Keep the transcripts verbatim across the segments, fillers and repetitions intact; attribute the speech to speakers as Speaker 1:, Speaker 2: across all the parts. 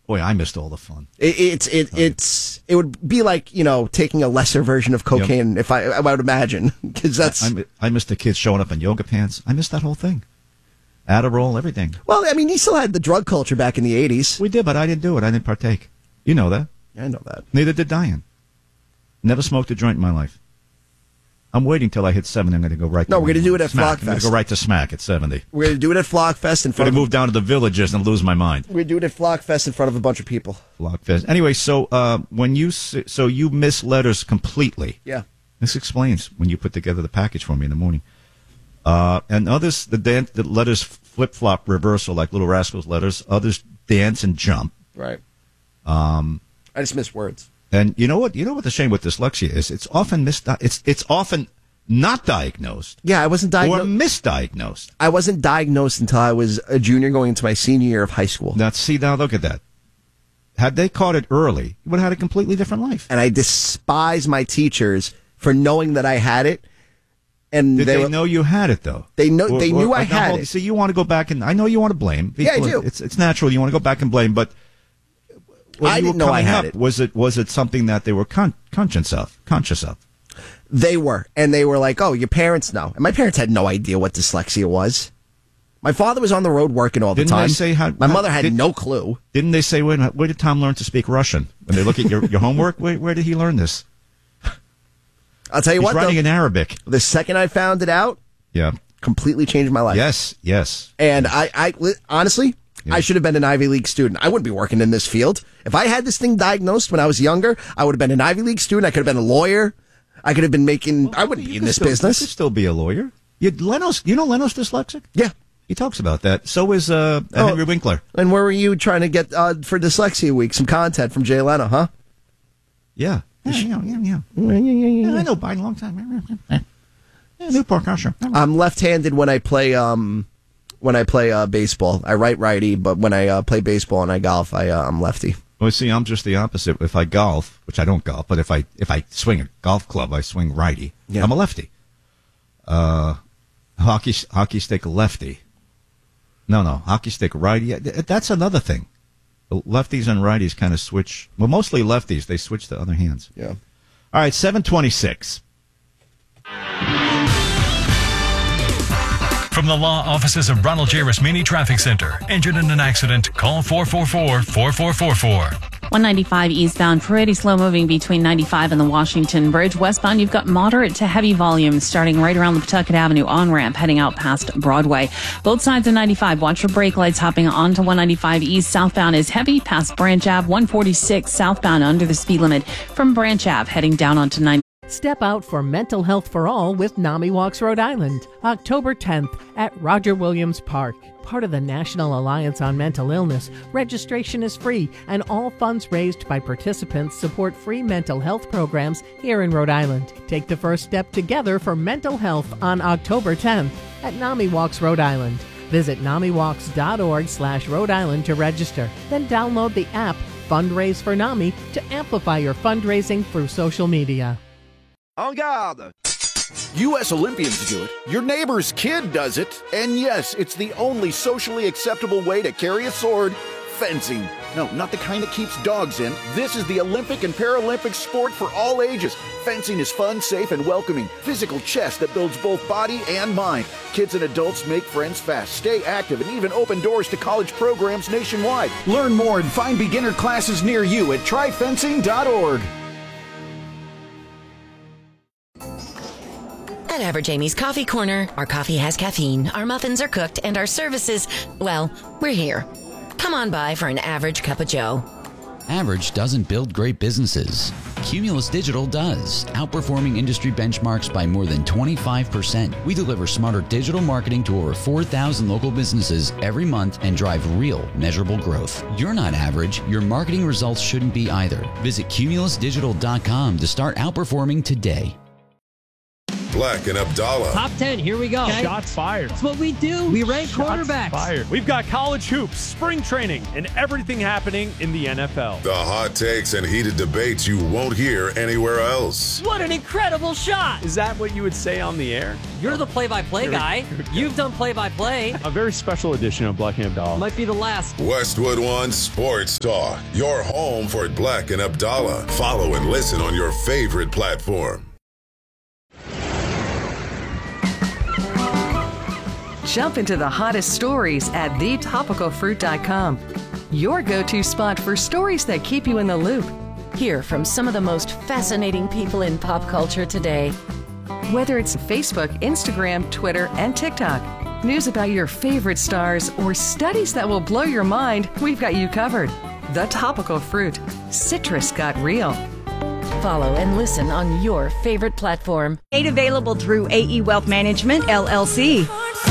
Speaker 1: Boy, I missed all the fun.
Speaker 2: It, it's it it's it would be like, you know, taking a lesser version of cocaine. Yep. If I I would imagine, because that's
Speaker 1: I, I, I missed the kids showing up in yoga pants. I missed that whole thing. Adderall, everything.
Speaker 2: Well, I mean, you still had the drug culture back in the eighties.
Speaker 1: We did, but I didn't do it. I didn't partake. You know that.
Speaker 2: Yeah, I know that.
Speaker 1: Neither did Diane. Never smoked a joint in my life. I'm waiting till I hit seventy. I'm going to go right.
Speaker 2: No,
Speaker 1: to
Speaker 2: we're going to do it at
Speaker 1: Smack.
Speaker 2: Flockfest.
Speaker 1: I'm going to go right to Smack at seventy.
Speaker 2: We're going to do it at Flockfest in front.
Speaker 1: Going to move down to the Villages and lose my mind.
Speaker 2: We're going to do it at Flockfest in front of a bunch of people.
Speaker 1: Flockfest. Anyway, so uh, when you so you miss letters completely.
Speaker 2: Yeah.
Speaker 1: This explains when you put together the package for me in the morning. Uh, and others, the dance, the letters flip flop reversal like Little Rascals letters. Others dance and jump.
Speaker 2: Right.
Speaker 1: Um,
Speaker 2: I just miss words.
Speaker 1: And you know what? You know what the shame with dyslexia is? It's often misdi- It's it's often not diagnosed.
Speaker 2: Yeah, I wasn't diagnosed.
Speaker 1: Or misdiagnosed.
Speaker 2: I wasn't diagnosed until I was a junior going into my senior year of high school.
Speaker 1: Now, see, now look at that. Had they caught it early, you would have had a completely different life.
Speaker 2: And I despise my teachers for knowing that I had it. And
Speaker 1: Did
Speaker 2: they,
Speaker 1: they
Speaker 2: were,
Speaker 1: know you had it, though?
Speaker 2: They know.
Speaker 1: Or,
Speaker 2: they
Speaker 1: or,
Speaker 2: knew I
Speaker 1: now,
Speaker 2: had
Speaker 1: hold,
Speaker 2: it.
Speaker 1: See, you want to go back and I know you want to blame.
Speaker 2: Yeah, I do.
Speaker 1: It's it's natural. You want to go back and blame, but when
Speaker 2: I
Speaker 1: you
Speaker 2: didn't
Speaker 1: were
Speaker 2: know I
Speaker 1: coming
Speaker 2: had
Speaker 1: up,
Speaker 2: it.
Speaker 1: Was it was it something that they were con- conscious of? Conscious of?
Speaker 2: They were, and they were like, "Oh, your parents know." And my parents had no idea what dyslexia was. My father was on the road working all the
Speaker 1: Didn't
Speaker 2: time.
Speaker 1: they say how,
Speaker 2: my
Speaker 1: how,
Speaker 2: mother had
Speaker 1: did,
Speaker 2: no clue.
Speaker 1: Didn't they say, wait, where did Tom learn to speak Russian? When they look at your, your homework, where, where did he learn this?
Speaker 2: I'll tell you
Speaker 1: He's
Speaker 2: what,
Speaker 1: writing
Speaker 2: though,
Speaker 1: in Arabic.
Speaker 2: The second I found it out,
Speaker 1: yeah,
Speaker 2: completely changed my life.
Speaker 1: Yes, yes.
Speaker 2: And I, I honestly, yeah. I should have been an Ivy League student. I wouldn't be working in this field. If I had this thing diagnosed when I was younger, I would have been an Ivy League student. I could have been a lawyer. I could have been making, well, I wouldn't be in this
Speaker 1: still,
Speaker 2: business.
Speaker 1: You could still be a lawyer. You, Leno's, you know Leno's dyslexic?
Speaker 2: Yeah.
Speaker 1: He talks about that. So is uh,
Speaker 2: oh,
Speaker 1: Henry Winkler.
Speaker 2: And where were you trying to get, uh, for Dyslexia Week, some content from Jay Leno, huh?
Speaker 1: Yeah. Yeah, yeah, yeah, yeah. yeah, yeah, yeah. I know Biden a long time. Yeah, Newport, sure.
Speaker 2: I'm left-handed when I play um, when I play uh, baseball. I write righty, but when I uh, play baseball and I golf, I, uh, I'm lefty.
Speaker 1: Well, see, I'm just the opposite. If I golf, which I don't golf, but if I if I swing a golf club, I swing righty. Yeah. I'm a lefty. Uh, hockey hockey stick lefty. No, no, hockey stick righty. That's another thing. The lefties and righties kind of switch. Well, mostly lefties. They switch to other hands.
Speaker 2: Yeah.
Speaker 1: All right, seven twenty-six.
Speaker 3: From the law offices of Ronald J. Rasmini Traffic Center. Injured in an accident? Call four four four, four four four four.
Speaker 4: one ninety-five eastbound, pretty slow moving between ninety-five and the Washington Bridge. Westbound, you've got moderate to heavy volumes starting right around the Pawtucket Avenue on-ramp heading out past Broadway. Both sides of ninety-five, watch for brake lights hopping onto one ninety-five east. Southbound is heavy past Branch Ave. one forty-six southbound under the speed limit from Branch Ave heading down onto ninety.
Speaker 5: Step out for mental health for all with NAMI Walks Rhode Island, October tenth at Roger Williams Park. Part of the National Alliance on Mental Illness, registration is free and all funds raised by participants support free mental health programs here in Rhode Island. Take the first step together for mental health on October tenth at NAMI Walks Rhode Island. Visit namiwalks.org slash Rhode Island to register. Then download the app Fundraise for NAMI to amplify your fundraising through social media.
Speaker 6: En garde! U S Olympians do it, your neighbor's kid does it, and yes, it's the only socially acceptable way to carry a sword, fencing. No, not the kind that keeps dogs in. This is the Olympic and Paralympic sport for all ages. Fencing is fun, safe, and welcoming. Physical chess that builds both body and mind. Kids and adults make friends fast, stay active, and even open doors to college programs nationwide. Learn more and find beginner classes near you at try fencing dot org.
Speaker 7: At Average Amy's Coffee Corner, our coffee has caffeine, our muffins are cooked, and our services, well, we're here. Come on by for an average cup of joe.
Speaker 8: Average doesn't build great businesses. Cumulus Digital does, outperforming industry benchmarks by more than twenty-five percent. We deliver smarter digital marketing to over four thousand local businesses every month and drive real, measurable growth. You're not average. Your marketing results shouldn't be either. Visit cumulus digital dot com to start outperforming today.
Speaker 9: Black and Abdallah.
Speaker 10: Top ten, here we go.
Speaker 11: Okay. Shots fired.
Speaker 10: That's what we do. We rank
Speaker 11: Shots
Speaker 10: quarterbacks.
Speaker 11: Fired. We've got college hoops, spring training, and everything happening in the N F L.
Speaker 9: The hot takes and heated debates you won't hear anywhere else.
Speaker 10: What an incredible shot.
Speaker 11: Is that what you would say on the air?
Speaker 10: You're the play-by-play guy. You've done play-by-play.
Speaker 11: A very special edition of Black and Abdallah.
Speaker 10: Might be the last.
Speaker 9: Westwood One Sports Talk. Your home for Black and Abdallah. Follow and listen on your favorite platform.
Speaker 12: Jump into the hottest stories at the topical fruit dot com. Your go-to spot for stories that keep you in the loop.
Speaker 7: Hear from some of the most fascinating people in pop culture today.
Speaker 12: Whether it's Facebook, Instagram, Twitter, and TikTok, news about your favorite stars, or studies that will blow your mind, we've got you covered. The Topical Fruit. Citrus got real.
Speaker 7: Follow and listen on your favorite platform.
Speaker 13: Made available through A E Wealth Management, L L C.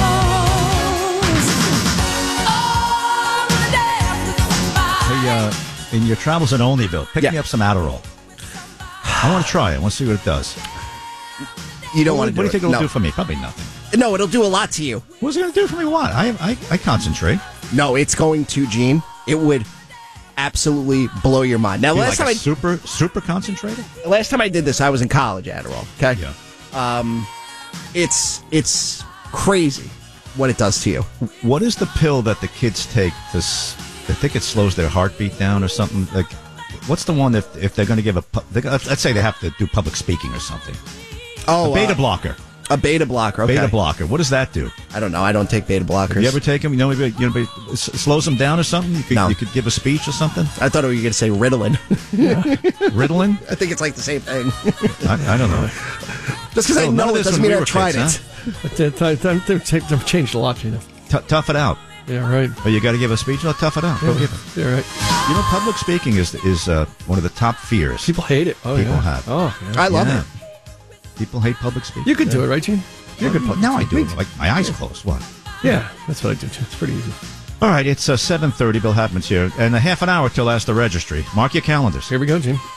Speaker 1: Hey, uh, in your travels in Olneyville, pick
Speaker 2: yeah.
Speaker 1: me up some Adderall. I want to try it. I want to see what it does.
Speaker 2: You don't
Speaker 1: what,
Speaker 2: want to do
Speaker 1: What do you think
Speaker 2: it.
Speaker 1: it'll
Speaker 2: no.
Speaker 1: do for me? Probably nothing.
Speaker 2: No, it'll do a lot to you.
Speaker 1: What's it going to do for me? What? I, I I concentrate.
Speaker 2: No, it's going to, Gene. It would absolutely blow your mind. Now,
Speaker 1: You're
Speaker 2: last
Speaker 1: like
Speaker 2: time I
Speaker 1: super super concentrated.
Speaker 2: Last time I did this, I was in college, Adderall. Okay.
Speaker 1: Yeah.
Speaker 2: Um, it's it's crazy what it does to you.
Speaker 1: What is the pill that the kids take to? S- I think it slows their heartbeat down or something. Like, what's the one if if they're going to give a? pu- they- Let's say they have to do public speaking or something.
Speaker 2: Oh,
Speaker 1: a beta
Speaker 2: uh,
Speaker 1: blocker.
Speaker 2: A beta blocker. Okay.
Speaker 1: Beta blocker. What does that do?
Speaker 2: I don't know. I don't take beta blockers.
Speaker 1: Have you ever taken? You know, maybe, you know, maybe it slows them down or something. You could,
Speaker 2: No.
Speaker 1: you could give a speech or something.
Speaker 2: I thought you were going to say Ritalin.
Speaker 1: Ritalin?
Speaker 2: I think it's like the same thing.
Speaker 1: I, I don't know.
Speaker 2: Just because I
Speaker 1: Still, none
Speaker 2: know
Speaker 1: of
Speaker 2: it
Speaker 1: this
Speaker 2: doesn't
Speaker 1: when
Speaker 2: mean
Speaker 1: we
Speaker 2: I've
Speaker 1: were
Speaker 2: tried
Speaker 1: kids,
Speaker 2: it.
Speaker 14: Huh? They've, they've, they've, they've changed a lot, Gina.
Speaker 1: T- tough it out.
Speaker 14: Yeah, right.
Speaker 1: But you got to give a speech. No, tough it out. Go
Speaker 14: Yeah,
Speaker 1: give it.
Speaker 14: yeah, right.
Speaker 1: You know, public speaking is is uh, one of the top fears.
Speaker 14: People hate it. Oh,
Speaker 1: People
Speaker 14: yeah.
Speaker 1: have.
Speaker 14: Oh, yeah.
Speaker 2: I love
Speaker 1: Yeah.
Speaker 2: it.
Speaker 1: People hate public speaking.
Speaker 14: You could do it, right, Gene? You're a good public
Speaker 1: Now I
Speaker 14: speaker.
Speaker 1: do. Like my eyes closed. What?
Speaker 14: Yeah, that's what I do, too. It's pretty easy.
Speaker 1: All right, it's uh, seven thirty. Bill Hatman's here. And a half an hour till Ask the Registry. Mark your calendars.
Speaker 14: Here we go, Gene.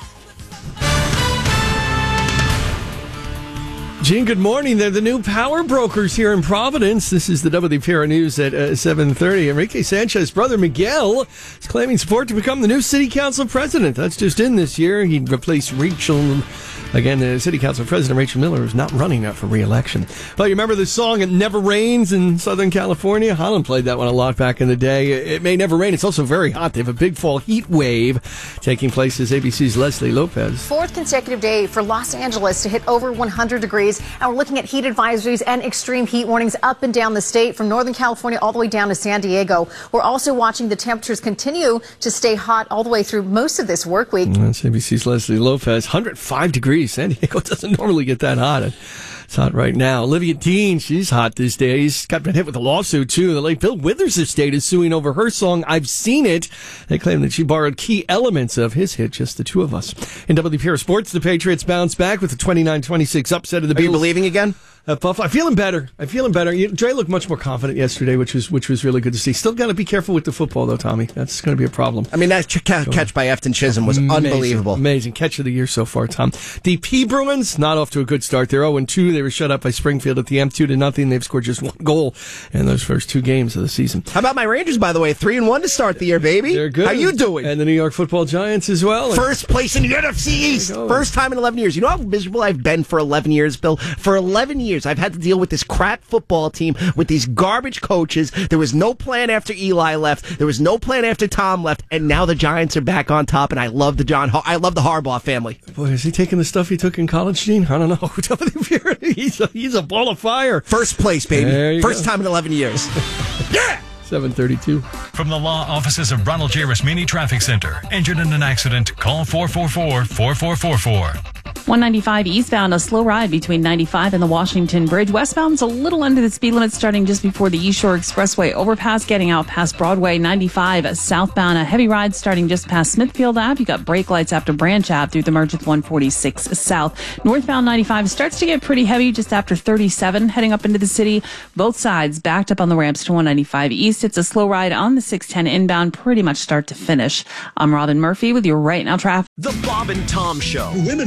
Speaker 14: Gene, good morning. They're the new power brokers here in Providence. This is the W P R News at uh, seven thirty. Enrique Sanchez's brother Miguel is claiming support to become the new city council president. That's just in this year. He replaced Rachel. Again, the city council president, Rachel Miller, is not running up for re-election. But you remember the song, It Never Rains in Southern California? Holland played that one a lot back in the day. It may never rain. It's also very hot. They have a big fall heat wave taking place as A B C's Leslie Lopez.
Speaker 15: Fourth consecutive day for Los Angeles to hit over one hundred degrees. And we're looking at heat advisories and extreme heat warnings up and down the state from Northern California all the way down to San Diego. We're also watching the temperatures continue to stay hot all the way through most of this work week.
Speaker 14: That's A B C's Leslie Lopez. one hundred five degrees. San Diego doesn't normally get that hot. It's hot right now. Olivia Dean, she's hot these days. Got been hit with a lawsuit, too. The late Bill Withers estate is suing over her song, I've Seen It. They claim that she borrowed key elements of his hit, Just the Two of Us. In W P R Sports, the Patriots bounce back with a twenty-nine twenty-six upset of the Bills.
Speaker 2: Are you believing again?
Speaker 14: Uh, Buff, I'm feeling better. I'm feeling better. You, Dre looked much more confident yesterday, which was which was really good to see. Still got to be careful with the football, though, Tommy. That's going to be a problem.
Speaker 2: I mean, that ch- catch by Efton Chisholm was
Speaker 14: Amazing,
Speaker 2: unbelievable.
Speaker 14: Amazing catch of the year so far, Tom. The P. Bruins, not off to a good start. They're oh and two. They were shut out by Springfield at the M, two to nothing. They've scored just one goal in those first two games of the season.
Speaker 2: How about my Rangers, by the way? Three and one to start the year, baby.
Speaker 14: They're good.
Speaker 2: How you doing?
Speaker 14: And the New York Football Giants as well.
Speaker 2: First place in the N F C East. First time in eleven years. You know how miserable I've been for eleven years, Bill? For eleven years, I've had to deal with this crap football team, with these garbage coaches. There was no plan after Eli left. There was no plan after Tom left. And now the Giants are back on top, and I love the John. I love the Harbaugh family.
Speaker 14: Boy, is he taking the stuff he took in college, Gene? I don't know. he's, a, he's a ball of fire.
Speaker 2: First place, baby. First
Speaker 14: go.
Speaker 2: time in eleven years. Yeah!
Speaker 14: seven thirty-two.
Speaker 3: From the law offices of Ronald J. Rasmini Traffic Center. Injured in an accident? Call four four four, four four four four.
Speaker 4: one ninety-five eastbound, a slow ride between ninety-five and the Washington Bridge. Westbound's a little under the speed limit starting just before the East Shore Expressway overpass, getting out past Broadway. ninety-five southbound, a heavy ride starting just past Smithfield Ave. You got brake lights after Branch Ave through the merge with one forty-six South. Northbound ninety-five starts to get pretty heavy just after thirty-seven, heading up into the city. Both sides backed up on the ramps to one ninety-five East. It's a slow ride on the six ten inbound, pretty much start to finish. I'm Robin Murphy with your Right Now traffic.
Speaker 16: The Bob and Tom Show.
Speaker 17: Women make things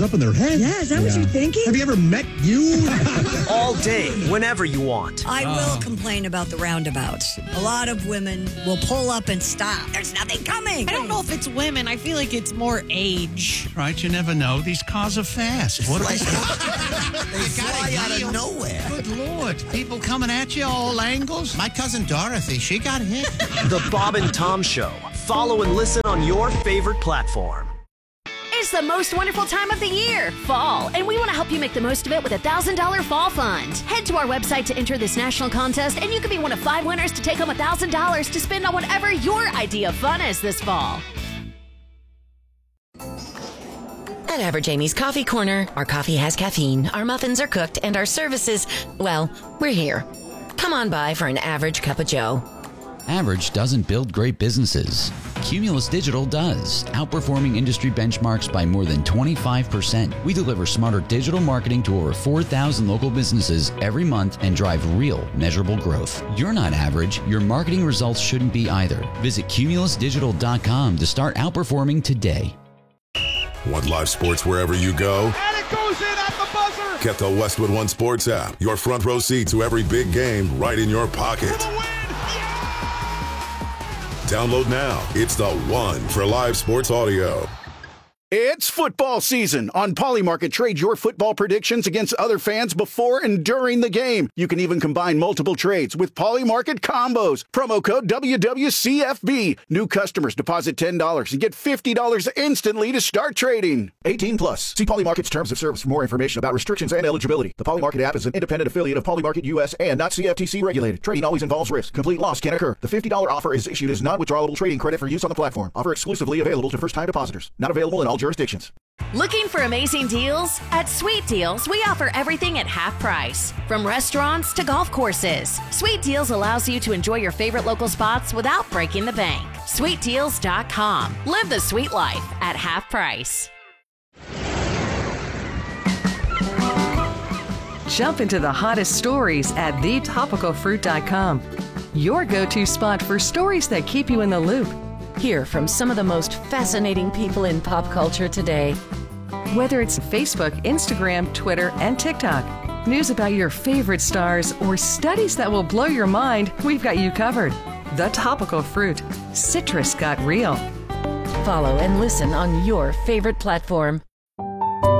Speaker 16: up in their head.
Speaker 17: Yeah, is that what you're thinking?
Speaker 16: Have you ever met you?
Speaker 18: All day, whenever you want.
Speaker 17: I will complain about the roundabouts. A lot of women will pull up and stop. There's nothing coming.
Speaker 19: I don't know if it's women. I feel like it's more age.
Speaker 20: Right, you never know. These cars are fast. What are they?
Speaker 21: They fly out of nowhere.
Speaker 20: Good Lord. People coming at you all angles. My cousin Dorothy, she got hit.
Speaker 18: The Bob and Tom Show. Follow and listen on your favorite platform.
Speaker 22: It's the most wonderful time of the year, fall, and we want to help you make the most of it with a one thousand dollars Fall Fund. Head to our website to enter this national contest, and you could be one of five winners to take home one thousand dollars to spend on whatever your idea of fun is this fall.
Speaker 7: At Average Amy's Coffee Corner, our coffee has caffeine, our muffins are cooked, and our services, well, we're here. Come on by for an average cup of joe.
Speaker 8: Average doesn't build great businesses. Cumulus Digital does, outperforming industry benchmarks by more than twenty-five percent. We deliver smarter digital marketing to over four thousand local businesses every month and drive real, measurable growth. You're not average. Your marketing results shouldn't be either. Visit cumulus digital dot com to start outperforming today.
Speaker 9: Want live sports wherever you go?
Speaker 23: And it goes in at the buzzer!
Speaker 9: Get the Westwood One Sports app. Your front row seat to every big game right in your pocket. Download now. It's the one for live sports audio.
Speaker 6: It's football season. On Polymarket, trade your football predictions against other fans before and during the game. You can even combine multiple trades with Polymarket combos. Promo code W W C F B. New customers deposit ten dollars and get fifty dollars instantly to start trading. eighteen plus. See Polymarket's terms of service for more information about restrictions and eligibility. The Polymarket app is an independent affiliate of Polymarket U S and not C F T C regulated. Trading always involves risk. Complete loss can occur. The fifty dollars offer is issued as non-withdrawable trading credit for use on the platform. Offer exclusively available to first-time depositors. Not available in all jurisdictions.
Speaker 22: Looking for amazing deals? At Sweet Deals, we offer everything at half price. From restaurants to golf courses. Sweet Deals allows you to enjoy your favorite local spots without breaking the bank. sweet deals dot com. Live the sweet life at half price.
Speaker 12: Jump into the hottest stories at the topical fruit dot com. Your go-to spot for stories that keep you in the loop.
Speaker 7: Hear from some of the most fascinating people in pop culture today.
Speaker 12: Whether it's Facebook, Instagram, Twitter, and TikTok, news about your favorite stars, or studies that will blow your mind, we've got you covered. The Topical Fruit. Citrus got real.
Speaker 7: Follow and listen on your favorite platform.